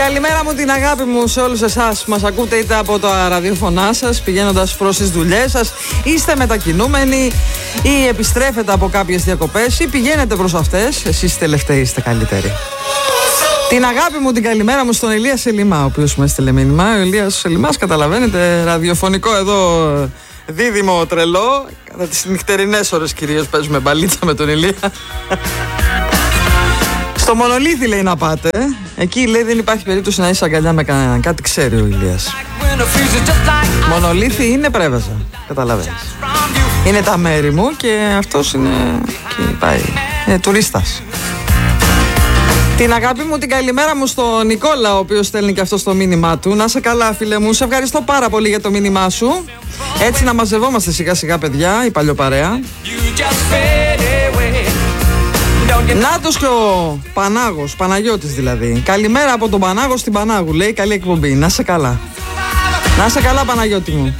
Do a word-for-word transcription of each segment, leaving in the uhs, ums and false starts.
Καλημέρα μου, την αγάπη μου σε όλους εσάς που μας ακούτε είτε από τα ραδιοφωνά σας πηγαίνοντας προς τις δουλειές σας, είστε μετακινούμενοι ή επιστρέφετε από κάποιες διακοπές ή πηγαίνετε προς αυτές. Εσείς τελευταίοι είστε καλύτεροι. Την αγάπη μου, την καλημέρα μου στον Ηλία Σελιμά, ο οποίος μου έστειλε μήνυμα. Ο Ηλίας Σελιμάς, καταλαβαίνετε, ραδιοφωνικό εδώ δίδυμο τρελό. Κατά τις νυχτερινές ώρες κυρίως παίζουμε μπαλίτσα με τον Ηλία. Στο Μονολίθι λέει να πάτε. Εκεί λέει δεν υπάρχει περίπτωση να είσαι αγκαλιά με κανέναν. Κάτι ξέρει ο Ηλίας. Μονολίθι είναι Πρέβεζα. Καταλαβαίνεις. Είναι τα μέρη μου και αυτός είναι. Και πάει. Είναι τουρίστας. Την αγάπη μου, την καλημέρα μου στον Νικόλα, ο οποίος στέλνει και αυτό το μήνυμά του. Να σε καλά, φίλε μου. Σε ευχαριστώ πάρα πολύ για το μήνυμά σου. Έτσι να μαζευόμαστε σιγά σιγά, παιδιά, η παλιοπαρέα. Νάτος και ο Πανάγος, Παναγιώτης δηλαδή. Καλημέρα από τον Πανάγο στην Πανάγου. Λέει καλή εκπομπή. Να σε καλά. Να σε καλά, Παναγιώτη μου.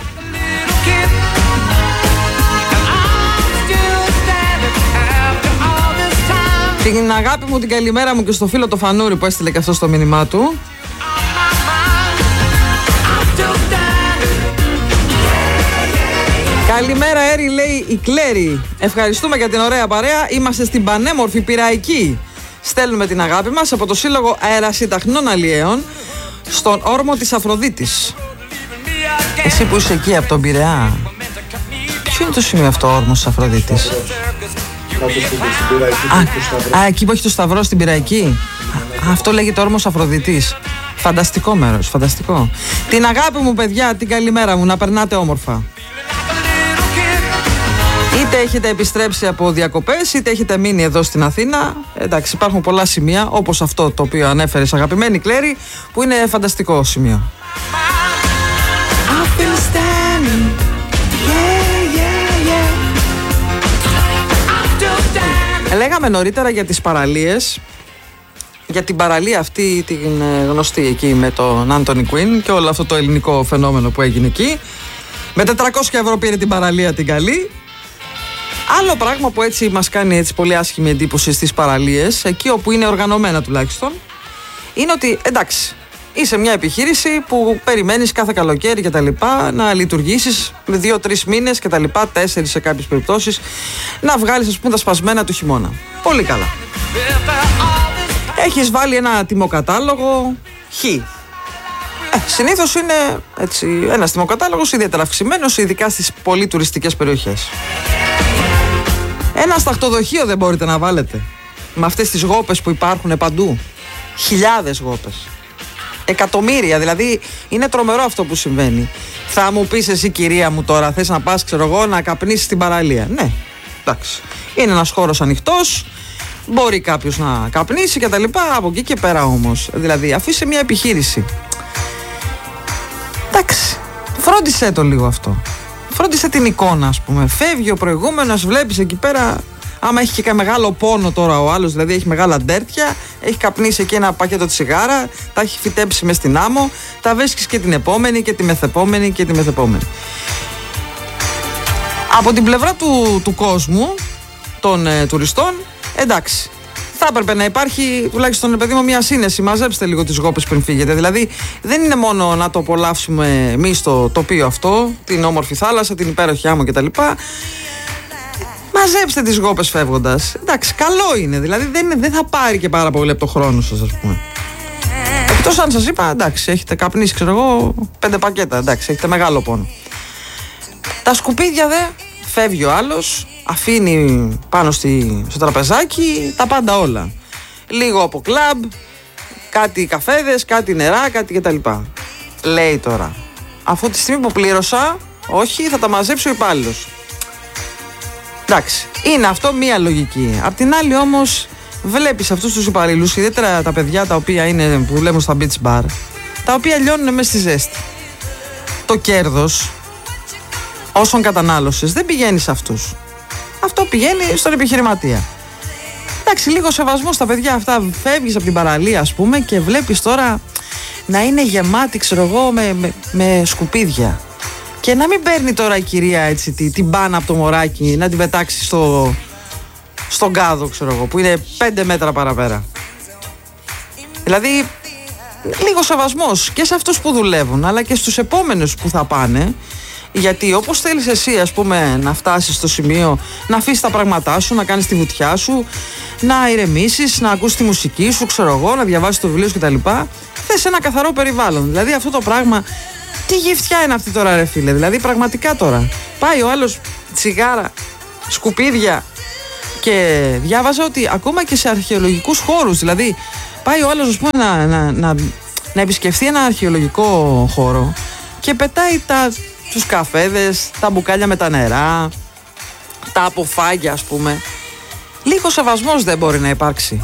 Την αγάπη μου, την καλημέρα μου και στο φίλο το Φανούρι που έστειλε και αυτό στο μήνυμά του. Καλημέρα, Έρη, λέει η Κλέρη. Ευχαριστούμε για την ωραία παρέα. Είμαστε στην πανέμορφη Πειραϊκή. Στέλνουμε την αγάπη μας από το Σύλλογο Αερασιταχνών Αλλιέων στον όρμο της Αφροδίτης. Εσύ που είσαι εκεί από τον Πειραιά, ποιο είναι το σημείο αυτό, ο όρμος της Αφροδίτης? Α, α, εκεί που έχει το σταυρό στην Πειραϊκή. Α, αυτό λέγεται όρμος Αφροδίτης. Φανταστικό μέρος, φανταστικό. Την αγάπη μου, παιδιά, την καλημέρα μου, να περνάτε όμορφα. Είτε έχετε επιστρέψει από διακοπές, είτε έχετε μείνει εδώ στην Αθήνα. Εντάξει, υπάρχουν πολλά σημεία, όπως αυτό το οποίο ανέφερες, αγαπημένη Κλέρη, που είναι φανταστικό σημείο. Λέγαμε νωρίτερα για τις παραλίες, για την παραλία αυτή την γνωστή εκεί με τον Άντονι Κουίν και όλο αυτό το ελληνικό φαινόμενο που έγινε εκεί. Με τετρακόσια ευρώ πήρε την παραλία την καλή. Άλλο πράγμα που έτσι μας κάνει έτσι πολύ άσχημη εντύπωση στις παραλίες, εκεί όπου είναι οργανωμένα τουλάχιστον, είναι ότι εντάξει, είσαι μια επιχείρηση που περιμένεις κάθε καλοκαίρι και τα λοιπά να λειτουργήσεις με δύο-τρεις μήνες και τα λοιπά, τέσσερις σε κάποιες περιπτώσεις, να βγάλεις ας πούμε τα σπασμένα του χειμώνα. Πολύ καλά. Έχεις βάλει ένα τιμοκατάλογο χ. Ε, συνήθως είναι έτσι, ένας τιμοκατάλογος ιδιαίτερα αυξημένος, ειδικά στις πολύ τουριστικές περιοχές. Ένα σταχτοδοχείο δεν μπορείτε να βάλετε με αυτές τις γόπες που υπάρχουν παντού? Χιλιάδες γόπες. Εκατομμύρια, δηλαδή είναι τρομερό αυτό που συμβαίνει. Θα μου πεις εσύ, κυρία μου, τώρα θες να πας, ξέρω εγώ, να καπνίσεις στην παραλία? Ναι, εντάξει. Είναι ένας χώρος ανοιχτός, μπορεί κάποιος να καπνίσει και τα λοιπά, από εκεί και πέρα όμως. Δηλαδή, αφού είσαι μια επιχείρηση, εντάξει, φρόντισέ το λίγο αυτό. Φρόντισε την εικόνα, ας πούμε. Φεύγει ο προηγούμενος, βλέπεις εκεί πέρα. Άμα έχει και μεγάλο πόνο τώρα ο άλλος, δηλαδή έχει μεγάλα ντέρτια, έχει καπνίσει εκεί ένα πακέτο τσιγάρα, τα έχει φυτέψει μες στην άμμο, τα βρίσκεις και την επόμενη και τη μεθεπόμενη και τη μεθεπόμενη. Από την πλευρά του, του κόσμου, των ε, τουριστών, εντάξει. Θα έπρεπε να υπάρχει τουλάχιστον, παιδί μου, μια σύνεση. Μαζέψτε λίγο τις γόπες πριν φύγετε. Δηλαδή, δεν είναι μόνο να το απολαύσουμε εμείς το τοπίο αυτό, την όμορφη θάλασσα, την υπέροχη άμμο κτλ. Μαζέψτε τις γόπες φεύγοντας. Εντάξει, καλό είναι. Δηλαδή, δεν, δεν θα πάρει και πάρα πολύ από το χρόνο σας, ας πούμε. Εκτός αν σας είπα, εντάξει, έχετε καπνίσει, ξέρω εγώ, πέντε πακέτα. Εντάξει, έχετε μεγάλο πόνο. Τα σκουπίδια δε, φεύγει ο άλλος. Αφήνει πάνω στη, στο τραπεζάκι τα πάντα όλα. Λίγο από κλαμπ, κάτι καφέδες, κάτι νερά, κάτι κτλ. Λέει τώρα, αφού τη στιγμή που πλήρωσα, όχι, θα τα μαζέψει ο υπάλληλος. Εντάξει, είναι αυτό μία λογική. Απ' την άλλη όμως, βλέπεις αυτούς τους υπαλλήλους, ιδιαίτερα τα παιδιά τα οποία είναι, που δουλεύουν στα beach bar, τα οποία λιώνουν μέσα στη ζέστη. Το κέρδος όσων κατανάλωσης δεν πηγαίνει σε αυτούς. Αυτό πηγαίνει στον επιχειρηματία. Εντάξει, λίγο σεβασμό στα παιδιά αυτά. Φεύγεις από την παραλία, ας πούμε, και βλέπεις τώρα να είναι γεμάτη, ξέρω εγώ, με, με, με σκουπίδια. Και να μην παίρνει τώρα η κυρία έτσι, την, την μπάνα από το μωράκι, να την πετάξει στο, στον κάδο, ξέρω εγώ, που είναι πέντε μέτρα παραπέρα. Δηλαδή, λίγο σεβασμός και σε αυτούς που δουλεύουν, αλλά και στους επόμενους που θα πάνε. Γιατί όπως θέλεις εσύ, ας πούμε, να φτάσεις στο σημείο να αφήσεις τα πράγματά σου, να κάνεις τη βουτιά σου, να ηρεμήσεις, να ακούσεις τη μουσική σου, ξέρω εγώ, να διαβάσεις το βιβλίο σου κτλ. Θες ένα καθαρό περιβάλλον. Δηλαδή αυτό το πράγμα, τι γυφτιά είναι αυτή τώρα, ρε φίλε. Δηλαδή πραγματικά τώρα. Πάει ο άλλος τσιγάρα, σκουπίδια. Και διάβαζα ότι ακόμα και σε αρχαιολογικούς χώρους, δηλαδή πάει ο άλλος, ας πούμε, να, να, να, να επισκεφθεί ένα αρχαιολογικό χώρο και πετάει τα, τους καφέδες, τα μπουκάλια με τα νερά, τα αποφάγια, ας πούμε. Λίγο σεβασμός δεν μπορεί να υπάρξει?